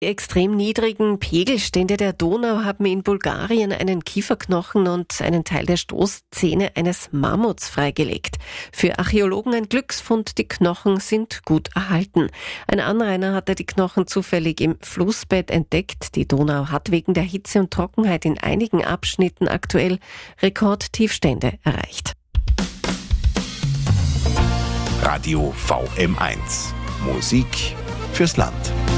Die extrem niedrigen Pegelstände der Donau haben in Bulgarien einen Kieferknochen und einen Teil der Stoßzähne eines Mammuts freigelegt. Für Archäologen ein Glücksfund, die Knochen sind gut erhalten. Ein Anrainer hatte die Knochen zufällig im Flussbett entdeckt. Die Donau hat wegen der Hitze und Trockenheit in einigen Abschnitten aktuell Rekordtiefstände erreicht. Radio VM1. Musik fürs Land.